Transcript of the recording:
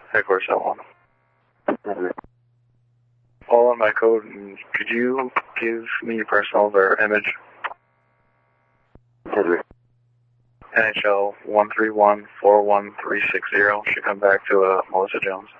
Headquarters at 1. Roger. All on my code, and could you give me your personal or image? Roger. NHL 131-41360 should come back to Melissa Jones.